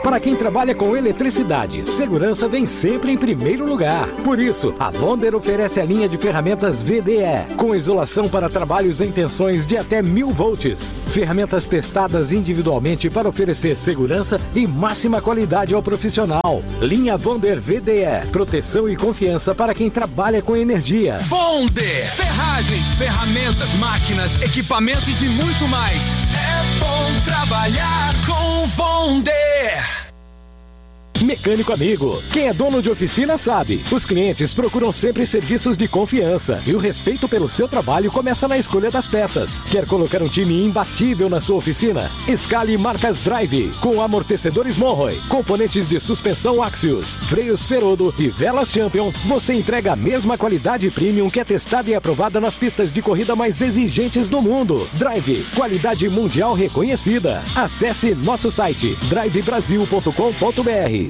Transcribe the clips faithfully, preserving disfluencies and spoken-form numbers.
Para quem trabalha com eletricidade, segurança vem sempre em primeiro lugar. Por isso, a Wonder oferece a linha de ferramentas V D E, com isolação para trabalhos em tensões de até mil volts. Ferramentas testadas individualmente para oferecer segurança e máxima qualidade ao profissional. Linha Wonder V D E, proteção e confiança para quem trabalha com energia. Wonder, ferragens, ferramentas, máquinas, equipamentos e muito mais. É bom trabalhar com Wonder. Mecânico amigo, quem é dono de oficina sabe, os clientes procuram sempre serviços de confiança e o respeito pelo seu trabalho começa na escolha das peças. Quer colocar um time imbatível na sua oficina? Escale marcas Drive, com amortecedores Monroe, componentes de suspensão Axios, freios Ferodo e velas Champion. Você entrega a mesma qualidade premium que é testada e aprovada nas pistas de corrida mais exigentes do mundo. Drive, qualidade mundial reconhecida. Acesse nosso site drive brasil ponto com ponto br.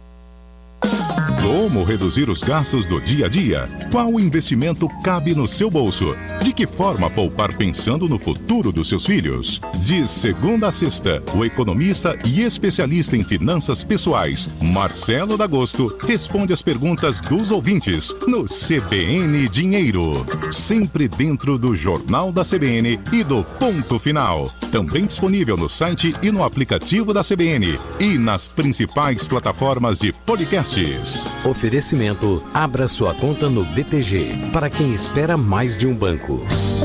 Como reduzir os gastos do dia a dia? Qual investimento cabe no seu bolso? De que forma poupar pensando no futuro dos seus filhos? De segunda a sexta, o economista e especialista em finanças pessoais, Marcelo D'Agosto, responde as perguntas dos ouvintes no C B N Dinheiro. Sempre dentro do Jornal da C B N e do Ponto Final. Também disponível no site e no aplicativo da C B N e nas principais plataformas de podcasts. Oferecimento: abra sua conta no B T G, para quem espera mais de um banco.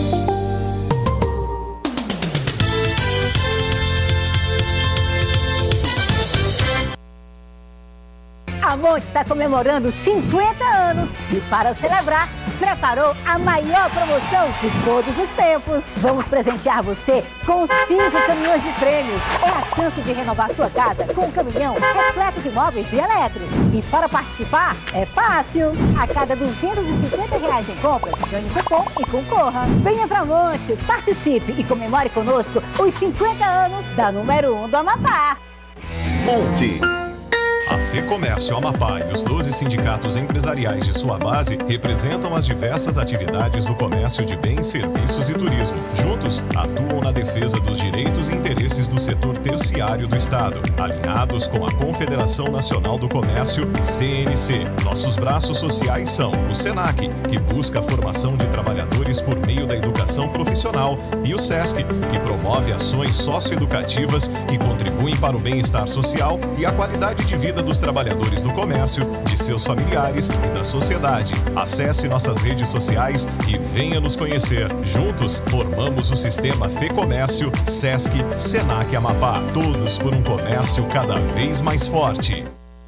A Monte está comemorando cinquenta anos e, para celebrar, preparou a maior promoção de todos os tempos. Vamos presentear você com cinco caminhões de prêmios. É a chance de renovar sua casa com um caminhão repleto de móveis e eletros. E para participar, é fácil. A cada duzentos e cinquenta reais em compras, ganhe cupom e concorra. Venha pra Monte, participe e comemore conosco os cinquenta anos da número um do Amapá. Monte. A FEComércio Amapá e os doze sindicatos empresariais de sua base representam as diversas atividades do comércio de bens, serviços e turismo. Juntos, atuam na defesa dos direitos e interesses do setor terciário do Estado, alinhados com a Confederação Nacional do Comércio, C N C. Nossos braços sociais são o SENAC, que busca a formação de trabalhadores por meio da educação profissional, e o SESC, que promove ações socioeducativas que contribuem para o bem-estar social e a qualidade de vida dos trabalhadores do comércio, de seus familiares e da sociedade. Acesse nossas redes sociais e venha nos conhecer. Juntos, formamos o sistema FEComércio, SESC, SENAC Amapá. Todos por um comércio cada vez mais forte.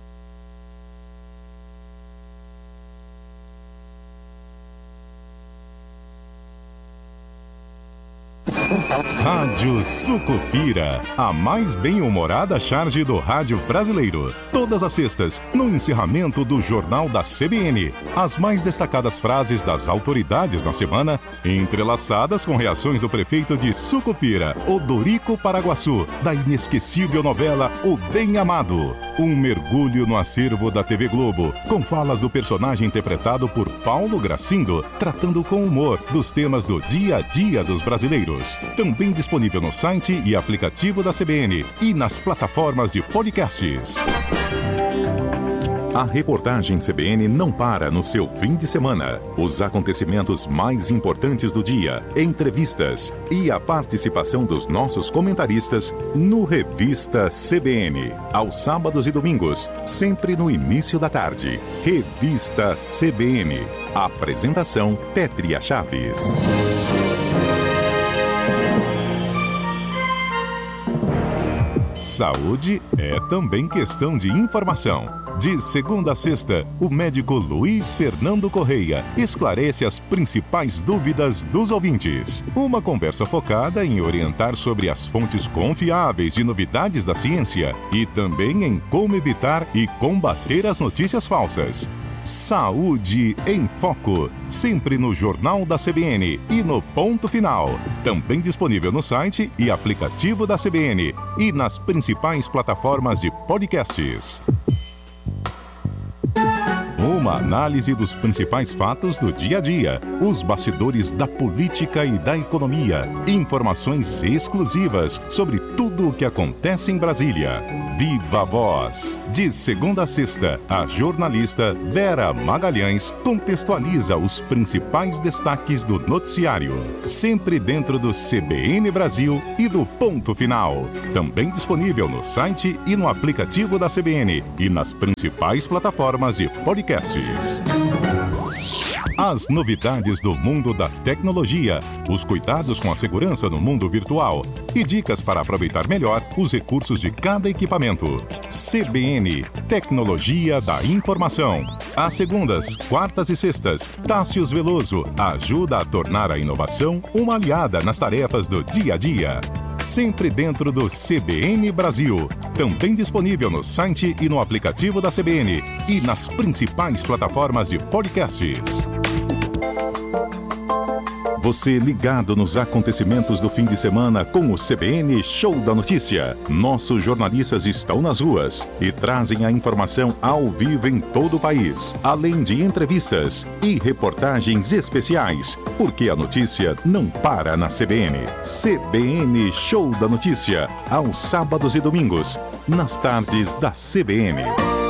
Rádio Sucupira, a mais bem-humorada charge do rádio brasileiro. Todas as sextas, no encerramento do Jornal da C B N. As mais destacadas frases das autoridades na semana, entrelaçadas com reações do prefeito de Sucupira, Odorico Paraguaçu, da inesquecível novela O Bem Amado. Um mergulho no acervo da T V Globo, com falas do personagem interpretado por Paulo Gracindo, tratando com humor dos temas do dia a dia dos brasileiros. Também disponível no site e aplicativo da C B N e nas plataformas de podcasts. A reportagem C B N não para no seu fim de semana. Os acontecimentos mais importantes do dia, entrevistas e a participação dos nossos comentaristas no Revista C B N. Aos sábados e domingos, sempre no início da tarde. Revista C B N. Apresentação: Pétria Chaves. Saúde é também questão de informação. De segunda a sexta, o médico Luiz Fernando Correia esclarece as principais dúvidas dos ouvintes. Uma conversa focada em orientar sobre as fontes confiáveis de novidades da ciência e também em como evitar e combater as notícias falsas. Saúde em Foco, sempre no Jornal da C B N e no Ponto Final. Também disponível no site e aplicativo da C B N e nas principais plataformas de podcasts. Uma análise dos principais fatos do dia a dia, os bastidores da política e da economia, informações exclusivas sobre tudo o que acontece em Brasília. Viva Voz! De segunda a sexta, a jornalista Vera Magalhães contextualiza os principais destaques do noticiário, sempre dentro do C B N Brasil e do Ponto Final. Também disponível no site e no aplicativo da C B N e nas principais plataformas de podcasts. As novidades do mundo da tecnologia, os cuidados com a segurança no mundo virtual e dicas para aproveitar melhor os recursos de cada equipamento. C B N, Tecnologia da Informação. Às segundas, quartas e sextas, Tássius Veloso ajuda a tornar a inovação uma aliada nas tarefas do dia a dia. Sempre dentro do C B N Brasil. Também disponível no site e no aplicativo da C B N e nas principais plataformas de podcasts. Você ligado nos acontecimentos do fim de semana com o C B N Show da Notícia. Nossos jornalistas estão nas ruas e trazem a informação ao vivo em todo o país, além de entrevistas e reportagens especiais, porque a notícia não para na C B N. C B N Show da Notícia, aos sábados e domingos, nas tardes da C B N.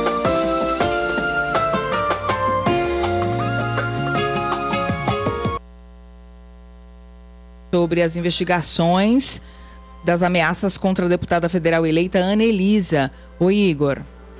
Sobre as investigações das ameaças contra a deputada federal eleita Ana Elisa. Oi, Igor.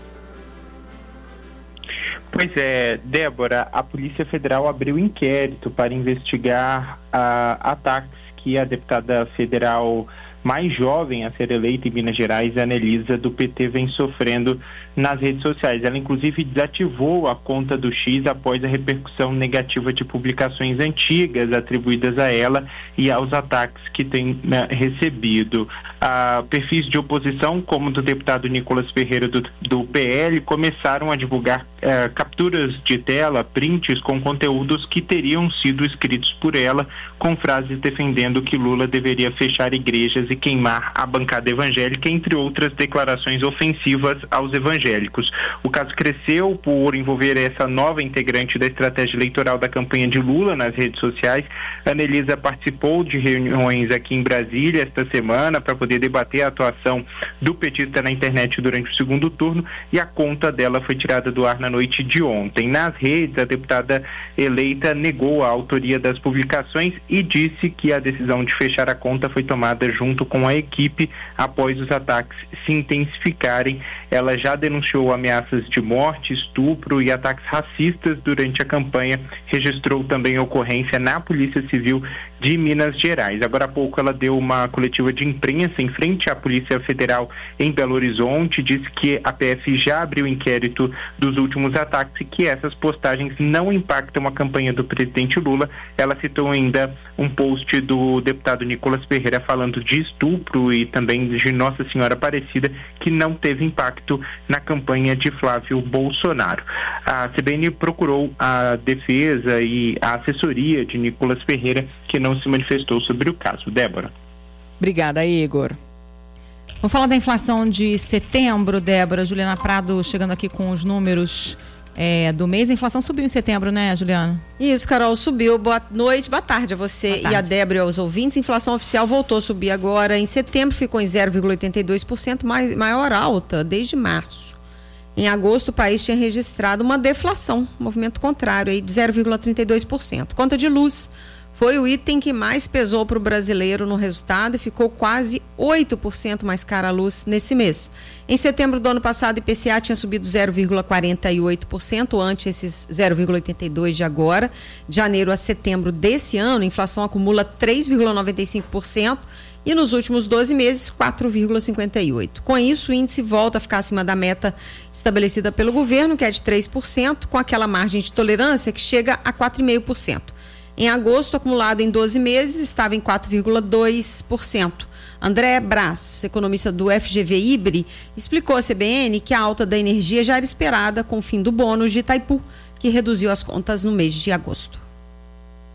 Pois é, Débora, a Polícia Federal abriu inquérito para investigar uh, ataques que a deputada federal mais jovem a ser eleita em Minas Gerais, Ana Elisa, do P T, vem sofrendo nas redes sociais. Ela, inclusive, desativou a conta do X após a repercussão negativa de publicações antigas atribuídas a ela e aos ataques que tem, né, recebido. Ah, perfis de oposição, como do deputado Nicolas Ferreira, do, do P L, começaram a divulgar eh, capturas de tela, prints com conteúdos que teriam sido escritos por ela, com frases defendendo que Lula deveria fechar igrejas e queimar a bancada evangélica, entre outras declarações ofensivas aos evangélicos. O caso cresceu por envolver essa nova integrante da estratégia eleitoral da campanha de Lula nas redes sociais. Ana Elisa participou de reuniões aqui em Brasília esta semana para poder debater a atuação do petista na internet durante o segundo turno, e a conta dela foi tirada do ar na noite de ontem. Nas redes, a deputada eleita negou a autoria das publicações e disse que a decisão de fechar a conta foi tomada junto com a equipe após os ataques se intensificarem. Ela já denunciou ameaças de morte, estupro e ataques racistas durante a campanha. Registrou também ocorrência na Polícia Civil de Minas Gerais. Agora há pouco ela deu uma coletiva de imprensa em frente à Polícia Federal em Belo Horizonte, disse que a P F já abriu inquérito dos últimos ataques e que essas postagens não impactam a campanha do presidente Lula. Ela citou ainda um post do deputado Nicolas Ferreira falando de estupro e também de Nossa Senhora Aparecida, que não teve impacto na campanha de Flávio Bolsonaro. A C B N procurou a defesa e a assessoria de Nicolas Ferreira, que não se manifestou sobre o caso. Débora. Obrigada, Igor. Vamos falar da inflação de setembro, Débora. Juliana Prado chegando aqui com os números é, do mês. A inflação subiu em setembro, né, Juliana? Isso, Carol, subiu. Boa noite, boa tarde a você tarde. E a Débora e aos ouvintes. A inflação oficial voltou a subir agora. Em setembro ficou em zero vírgula oitenta e dois por cento, mais, maior alta desde março. Em agosto, o país tinha registrado uma deflação, um movimento contrário aí de zero vírgula trinta e dois por cento. Conta de luz foi o item que mais pesou para o brasileiro no resultado e ficou quase oito por cento mais cara a luz nesse mês. Em setembro do ano passado, o I P C A tinha subido zero vírgula quarenta e oito por cento, ante esses zero vírgula oitenta e dois por cento de agora. De janeiro a setembro desse ano, a inflação acumula três vírgula noventa e cinco por cento e nos últimos doze meses, quatro vírgula cinquenta e oito por cento. Com isso, o índice volta a ficar acima da meta estabelecida pelo governo, que é de três por cento, com aquela margem de tolerância que chega a quatro vírgula cinco por cento. Em agosto, acumulado em doze meses, estava em quatro vírgula dois por cento. André Brás, economista do F G V Ibre, explicou à C B N que a alta da energia já era esperada com o fim do bônus de Itaipu, que reduziu as contas no mês de agosto.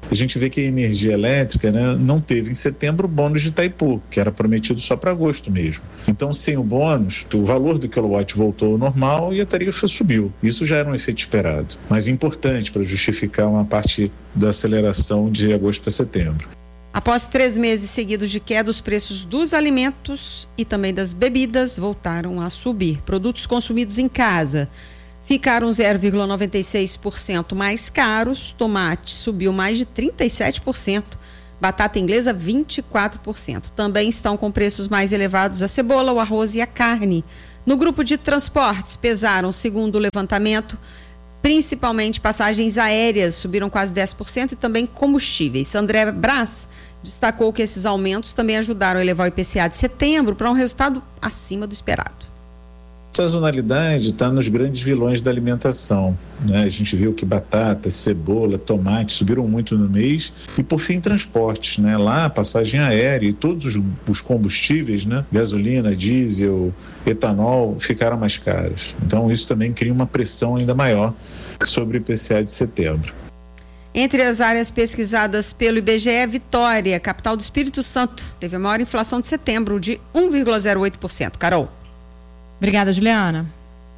a gente vê que a energia elétrica, né, não teve em setembro o bônus de Itaipu, que era prometido só para agosto mesmo. Então, sem o bônus, o valor do quilowatt voltou ao normal e a tarifa subiu. Isso já era um efeito esperado, mas importante para justificar uma parte da aceleração de agosto para setembro. Após três meses seguidos de queda, os preços dos alimentos e também das bebidas voltaram a subir. Produtos consumidos em casa ficaram zero vírgula noventa e seis por cento mais caros. Tomate subiu mais de trinta e sete por cento. Batata inglesa, vinte e quatro por cento. Também estão com preços mais elevados a cebola, o arroz e a carne. No grupo de transportes, pesaram, segundo o levantamento, principalmente passagens aéreas, subiram quase dez por cento, e também combustíveis. André Brás destacou que esses aumentos também ajudaram a elevar o I P C A de setembro para um resultado acima do esperado. A sazonalidade está nos grandes vilões da alimentação, né? A gente viu que batata, cebola, tomate subiram muito no mês. E por fim, transportes, né? Lá, passagem aérea e todos os, os combustíveis, né? Gasolina, diesel, etanol, ficaram mais caros. Então isso também cria uma pressão ainda maior sobre o I P C A de setembro. Entre as áreas pesquisadas pelo I B G E, Vitória, capital do Espírito Santo, teve a maior inflação de setembro, de um vírgula zero oito por cento. Carol. Obrigada, Juliana.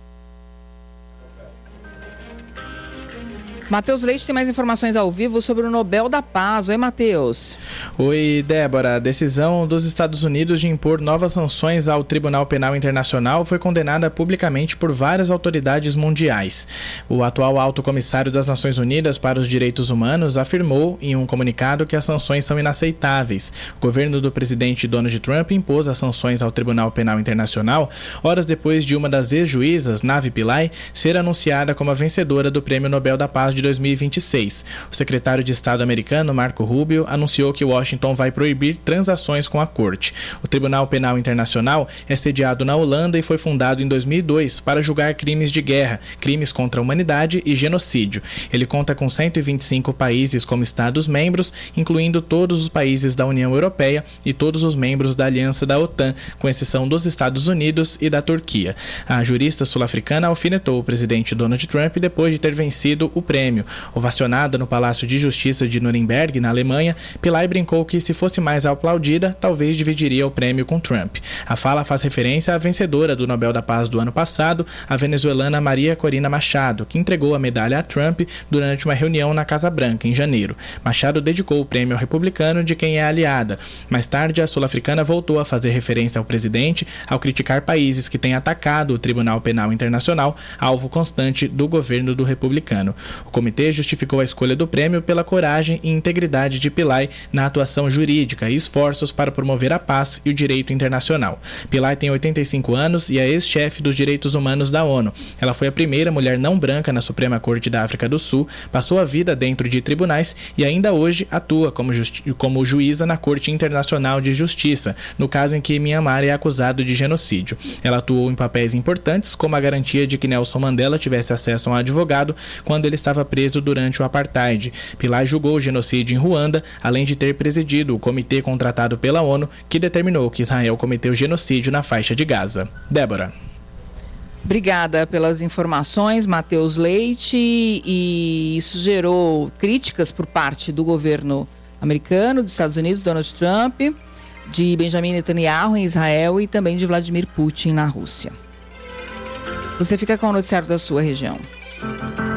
Matheus Leite tem mais informações ao vivo sobre o Nobel da Paz. Oi, Matheus. Oi, Débora. A decisão dos Estados Unidos de impor novas sanções ao Tribunal Penal Internacional foi condenada publicamente por várias autoridades mundiais. O atual alto comissário das Nações Unidas para os Direitos Humanos afirmou em um comunicado que as sanções são inaceitáveis. O governo do presidente Donald Trump impôs as sanções ao Tribunal Penal Internacional horas depois de uma das ex-juízas, Navi Pillay, ser anunciada como a vencedora do Prêmio Nobel da Paz de dois mil e vinte e seis. O secretário de Estado americano, Marco Rubio, anunciou que Washington vai proibir transações com a corte. O Tribunal Penal Internacional é sediado na Holanda e foi fundado em dois mil e dois para julgar crimes de guerra, crimes contra a humanidade e genocídio. Ele conta com cento e vinte e cinco países como Estados-membros, incluindo todos os países da União Europeia e todos os membros da Aliança da OTAN, com exceção dos Estados Unidos e da Turquia. A jurista sul-africana alfinetou o presidente Donald Trump depois de ter vencido o prêmio. Ovacionada no Palácio de Justiça de Nuremberg, na Alemanha, Pillay brincou que, se fosse mais aplaudida, talvez dividiria o prêmio com Trump. A fala faz referência à vencedora do Nobel da Paz do ano passado, a venezuelana Maria Corina Machado, que entregou a medalha a Trump durante uma reunião na Casa Branca, em janeiro. Machado dedicou o prêmio ao republicano de quem é aliada. Mais tarde, a sul-africana voltou a fazer referência ao presidente ao criticar países que têm atacado o Tribunal Penal Internacional, alvo constante do governo do republicano. O comitê justificou a escolha do prêmio pela coragem e integridade de Pillay na atuação jurídica e esforços para promover a paz e o direito internacional. Pillay tem oitenta e cinco anos e é ex-chefe dos direitos humanos da ONU. Ela foi a primeira mulher não branca na Suprema Corte da África do Sul, passou a vida dentro de tribunais e ainda hoje atua como, justi- como juíza na Corte Internacional de Justiça, no caso em que Myanmar é acusado de genocídio. Ela atuou em papéis importantes, como a garantia de que Nelson Mandela tivesse acesso a um advogado quando ele estava preso durante o apartheid. Pillay julgou o genocídio em Ruanda, além de ter presidido o comitê contratado pela ONU que determinou que Israel cometeu genocídio na faixa de Gaza. Débora. Obrigada pelas informações, Matheus Leite, e isso gerou críticas por parte do governo americano, dos Estados Unidos, Donald Trump, de Benjamin Netanyahu em Israel e também de Vladimir Putin na Rússia. Você fica com o noticiário da sua região.